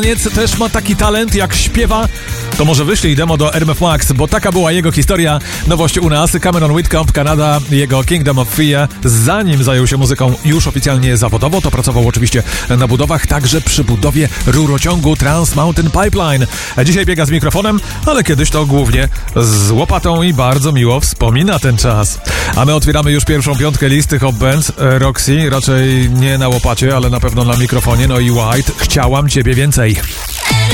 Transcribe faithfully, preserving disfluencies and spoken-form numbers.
Też ma taki talent, jak śpiewa, to może wyślij demo do R M F Max, bo taka była jego historia. Nowość u nas, Cameron Whitcomb, Kanada, jego Kingdom of Fear. Zanim zajął się muzyką już oficjalnie zawodowo, to pracował oczywiście na budowach, także przy budowie rurociągu Trans Mountain Pipeline. Dzisiaj biega z mikrofonem, ale kiedyś to głównie z łopatą i bardzo miło wspomina ten czas. A my otwieramy już pierwszą piątkę listy Hot Bands. Roxy, raczej nie na łopacie, ale na pewno na mikrofonie. No i White, chciałam ciebie więcej.